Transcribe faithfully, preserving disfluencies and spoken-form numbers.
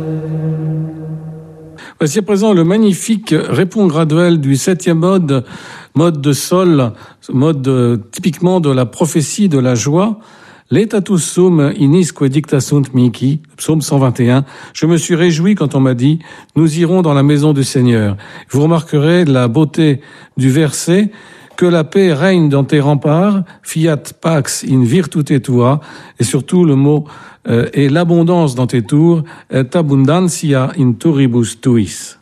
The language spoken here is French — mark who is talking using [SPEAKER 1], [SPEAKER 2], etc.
[SPEAKER 1] Voici à présent le magnifique répond graduel du septième mode, mode de sol, mode euh, typiquement de la prophétie de la joie. L'etatus sum inisque dicta sunt mihi, psaume cent vingt et un. Je me suis réjoui quand on m'a dit, nous irons dans la maison du Seigneur. Vous remarquerez la beauté du verset, que la paix règne dans tes remparts, fiat pax in virtute tua, et surtout le mot euh, et l'abondance dans tes tours, et abundantia in turibus tuis.